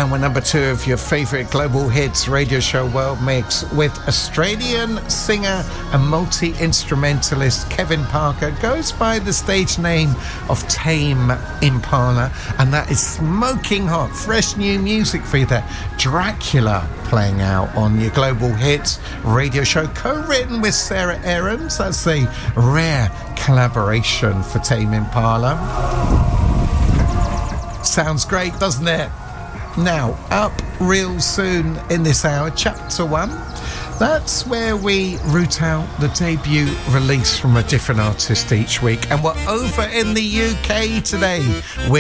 And we're number 2 of your favourite global hits radio show world mix with Australian singer and multi-instrumentalist Kevin Parker. Goes by the stage name of Tame Impala, and that is smoking hot, fresh new music for you there. Dracula playing out on your global hits radio show, co-written with Sarah Aarons. That's a rare collaboration for Tame Impala. Sounds great, doesn't it? Now, up real soon in this hour, Chapter 1. That's where we root out the debut release from a different artist each week. And we're over in the UK today with